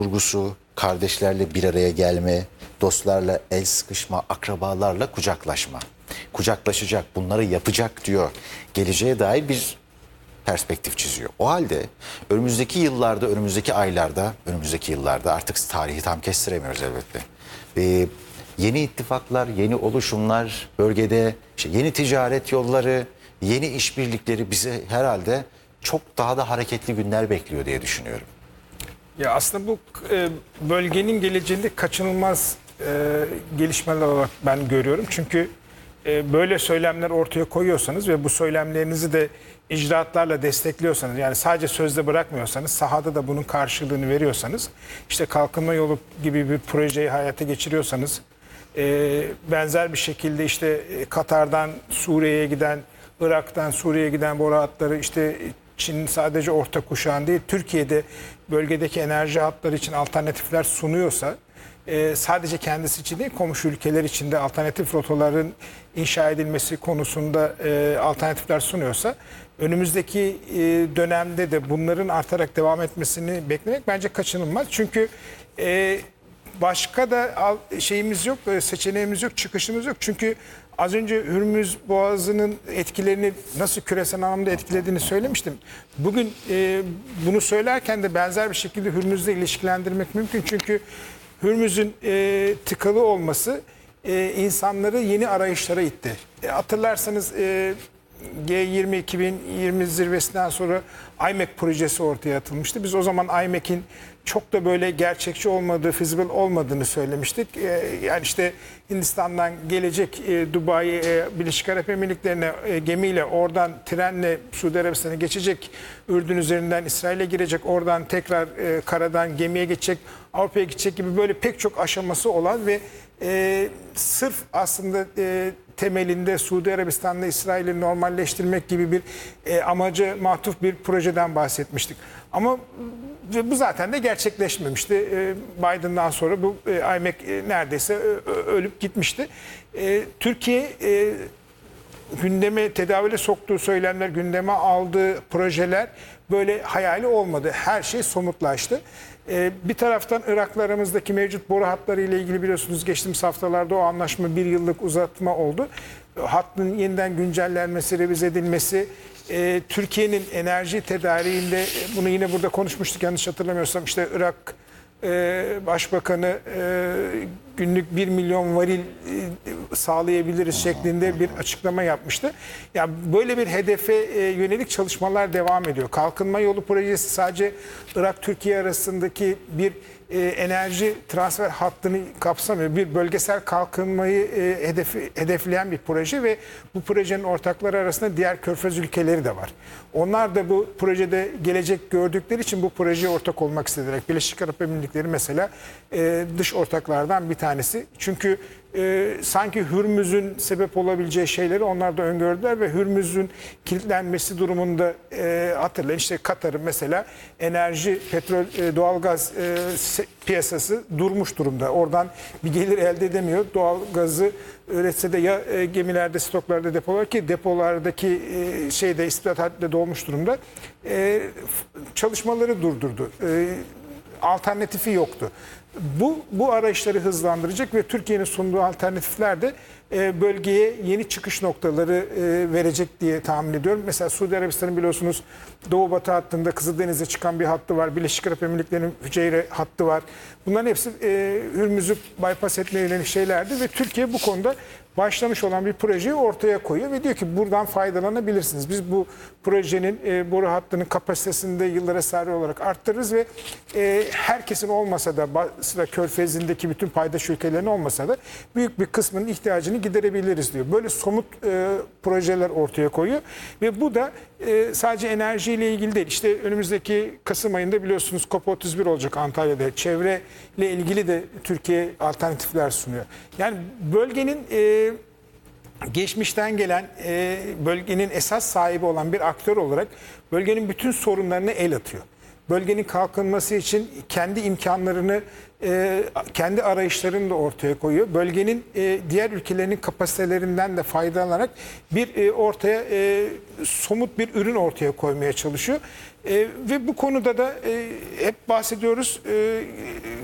vurgusu, kardeşlerle bir araya gelme, dostlarla el sıkışma, akrabalarla kucaklaşma. Kucaklaşacak, bunları yapacak diyor. Geleceğe dair bir perspektif çiziyor. O halde önümüzdeki yıllarda, önümüzdeki yıllarda artık tarihi tam kestiremiyoruz elbette. Yeni ittifaklar, yeni oluşumlar bölgede, işte yeni ticaret yolları, yeni işbirlikleri bize herhalde çok daha da hareketli günler bekliyor diye düşünüyorum. Ya aslında bu bölgenin geleceğinde kaçınılmaz gelişmeler olarak ben görüyorum. Çünkü böyle söylemler ortaya koyuyorsanız ve bu söylemlerinizi de icraatlarla destekliyorsanız, yani sadece sözde bırakmıyorsanız, sahada da bunun karşılığını veriyorsanız, işte kalkınma yolu gibi bir projeyi hayata geçiriyorsanız, benzer bir şekilde işte Katar'dan Suriye'ye giden, Irak'tan Suriye'ye giden boru hatları, işte Çin sadece orta kuşağın değil, Türkiye'de bölgedeki enerji hatları için alternatifler sunuyorsa, sadece kendisi için değil, komşu ülkeler için de alternatif rotaların inşa edilmesi konusunda alternatifler sunuyorsa, önümüzdeki dönemde de bunların artarak devam etmesini beklemek bence kaçınılmaz. Çünkü başka da şeyimiz yok, seçeneğimiz yok, çıkışımız yok. Çünkü az önce Hürmüz Boğazı'nın etkilerini nasıl küresel anlamda etkilediğini söylemiştim. Bugün bunu söylerken de benzer bir şekilde Hürmüz'le ilişkilendirmek mümkün. Çünkü Hürmüz'ün tıkalı olması insanları yeni arayışlara itti. Hatırlarsanız G20 2020 zirvesinden sonra IMEC projesi ortaya atılmıştı. Biz o zaman IMEC'in çok da böyle gerçekçi olmadığı, feasible olmadığını söylemiştik. Yani işte Hindistan'dan gelecek Dubai, Birleşik Arap Emirlikleri'ne gemiyle, oradan trenle Suudi Arabistan'a geçecek, Ürdün üzerinden İsrail'e girecek, oradan tekrar karadan gemiye geçecek, Avrupa'ya gidecek gibi böyle pek çok aşaması olan ve sırf aslında temelinde Suudi Arabistan'la İsrail'i normalleştirmek gibi bir amaca matuf bir projeden bahsetmiştik. Ama bu zaten de gerçekleşmemişti. Biden'dan sonra bu IMEC neredeyse ölüp gitmişti. Türkiye gündeme, tedavüle soktuğu söylemler, gündeme aldığı projeler böyle hayali olmadı. Her şey somutlaştı. Bir taraftan Irak'la aramızdaki mevcut boru hatları ile ilgili biliyorsunuz geçtiğimiz haftalarda o anlaşma 1 yıllık uzatma oldu. Hattın yeniden güncellenmesi, revize edilmesi, Türkiye'nin enerji tedariğinde, bunu yine burada konuşmuştuk yanlış hatırlamıyorsam, işte Irak Başbakanı günlük 1 milyon varil sağlayabiliriz şeklinde bir açıklama yapmıştı. Yani böyle bir hedefe yönelik çalışmalar devam ediyor. Kalkınma yolu projesi sadece Irak-Türkiye arasındaki bir enerji transfer hattını kapsamıyor. Bir bölgesel kalkınmayı hedefleyen bir proje ve bu projenin ortakları arasında diğer Körfez ülkeleri de var. Onlar da bu projede gelecek gördükleri için bu projeye ortak olmak istediler. Birleşik Arap Emirlikleri mesela dış ortaklardan bir tanesi. Çünkü sanki Hürmüz'ün sebep olabileceği şeyleri onlar da öngördüler ve Hürmüz'ün kilitlenmesi durumunda hatırlayın, işte Katar'ın mesela enerji, petrol, doğalgaz piyasası durmuş durumda. Oradan bir gelir elde edemiyor. Doğalgazı üretse de ya gemilerde, stoklarda depolar, ki depolardaki şeyde istihdamda dolmuş durumda. Çalışmaları durdurdu. Alternatifi yoktu. Bu arayışları hızlandıracak ve Türkiye'nin sunduğu alternatifler de bölgeye yeni çıkış noktaları verecek diye tahmin ediyorum. Mesela Suudi Arabistan'ın biliyorsunuz Doğu Batı hattında Kızıldeniz'e çıkan bir hattı var. Birleşik Arap Emirlikleri'nin Füceyre hattı var. Bunların hepsi Hürmüz'ü bypass etmeye yönelik şeylerdi ve Türkiye bu konuda başlamış olan bir projeyi ortaya koyuyor ve diyor ki buradan faydalanabilirsiniz. Biz bu projenin boru hattının kapasitesini de yıllara sari olarak arttırırız ve herkesin olmasa da, sıra Körfez'indeki bütün paydaş ülkelerin olmasa da büyük bir kısmının ihtiyacını giderebiliriz diyor. Böyle somut projeler ortaya koyuyor ve bu da sadece enerjiyle ilgili değil. İşte önümüzdeki Kasım ayında biliyorsunuz COP31 olacak Antalya'da. Çevreyle ilgili de Türkiye alternatifler sunuyor. Yani bölgenin geçmişten gelen, bölgenin esas sahibi olan bir aktör olarak bölgenin bütün sorunlarına el atıyor. bölgenin kalkınması için kendi imkanlarını, kendi arayışlarını da ortaya koyuyor. Bölgenin diğer ülkelerin kapasitelerinden de faydalanarak bir ortaya somut bir ürün ortaya koymaya çalışıyor. Ve bu konuda da hep bahsediyoruz.